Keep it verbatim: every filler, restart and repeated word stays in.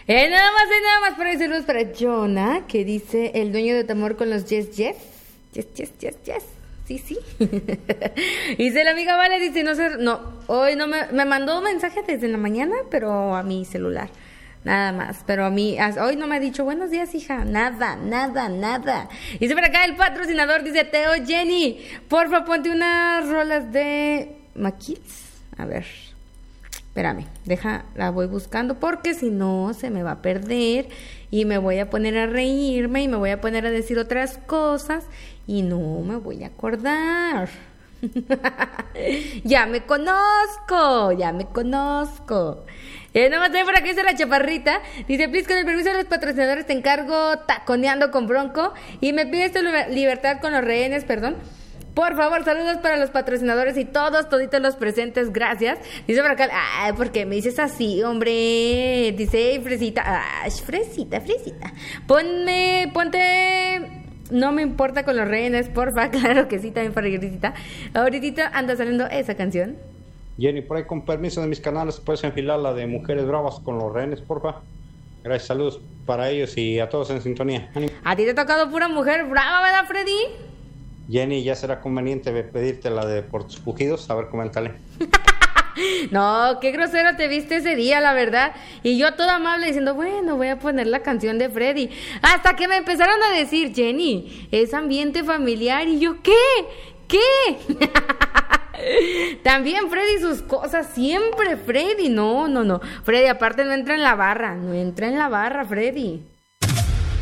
Eh, nada más, eh, nada más para decirles para Jonah, que dice el dueño de tu amor con los yes, yes. Yes, yes, yes, yes. Sí, sí. Dice la amiga Vale, dice, no sé, no, hoy no me, me mandó un mensaje desde la mañana, pero a mi celular. Nada más, pero a mí, hoy no me ha dicho buenos días, hija, nada, nada, nada. Dice por acá el patrocinador, dice Teo Jenny, porfa ponte unas rolas de Maquis. A ver, espérame, deja, la voy buscando porque si no se me va a perder y me voy a poner a reírme y me voy a poner a decir otras cosas y no me voy a acordar. Ya me conozco, ya me conozco. Eh, nada más también por aquí dice la chaparrita. Dice, please, con el permiso de los patrocinadores te encargo taconeando con Bronco y me pides tu libertad con los rehenes, perdón. Por favor, saludos para los patrocinadores y todos, toditos los presentes, gracias. Dice por acá, ay, ¿por qué me dices así, hombre? Dice, Fresita, ay, Fresita, Fresita. Ponme, ponte... No me importa con los rehenes, porfa. Claro que sí, también para Grisita. Ahorita anda saliendo esa canción. Jenny, por ahí con permiso de mis canales, puedes enfilar la de Mujeres Bravas con los rehenes, porfa. Gracias, saludos para ellos y a todos en sintonía. ¡Ánimo! ¿A ti te ha tocado pura mujer brava, verdad, Freddy? Jenny, ya será conveniente pedirte la de Por tus pujidos. A ver, coméntale. No, qué grosero te viste ese día, la verdad. Y yo toda amable diciendo, bueno, voy a poner la canción de Freddy. Hasta que me empezaron a decir, Jenny, es ambiente familiar. Y yo, ¿qué? ¿Qué? También Freddy sus cosas, siempre Freddy. No, no, no. Freddy aparte no entra en la barra, no entra en la barra, Freddy.